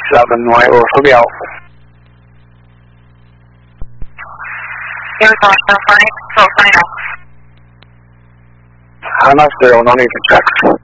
7 förbi Alfa. Hanna 0 non need to check.